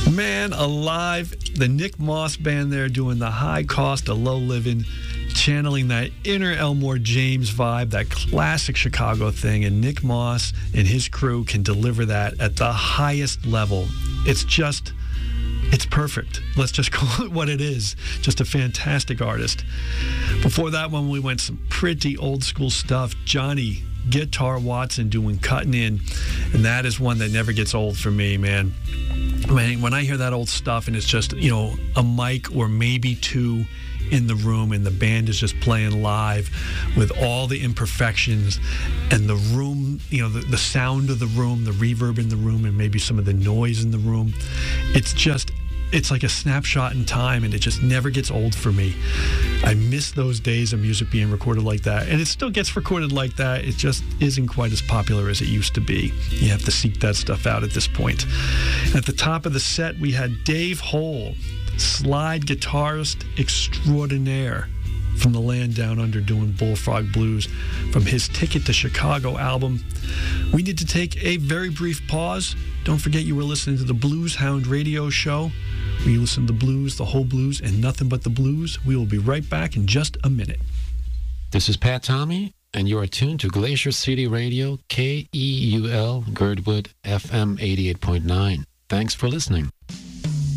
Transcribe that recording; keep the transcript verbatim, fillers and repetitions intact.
Man alive, the Nick Moss band there doing the high cost of low living, channeling that inner Elmore James vibe, that classic Chicago thing, and Nick Moss and his crew can deliver that at the highest level. It's just, it's perfect. Let's just call it what it is. Just a fantastic artist. Before that one, we went some pretty old school stuff. Johnny Guitar Watson doing Cutting In, and that is one that never gets old for me, man. Man, when I hear that old stuff and it's just, you know, a mic or maybe two in the room and the band is just playing live with all the imperfections and the room, you know, the, the sound of the room, the reverb in the room, and maybe some of the noise in the room, it's just, it's like a snapshot in time, and it just never gets old for me. I miss those days of music being recorded like that, and it still gets recorded like that. It just isn't quite as popular as it used to be. You have to seek that stuff out at this point. At the top of the set, we had Dave Hole, slide guitarist extraordinaire from the land down under, doing Bullfrog Blues from his Ticket to Chicago album. We need to take a very brief pause. Don't forget you were listening to the Blues Hound radio show, where you listen to the blues, the whole blues, and nothing but the blues. We will be right back in just a minute. This is Pat Tommy, and you are tuned to Glacier City Radio, K E U L, Girdwood, F M eighty-eight point nine. Thanks for listening.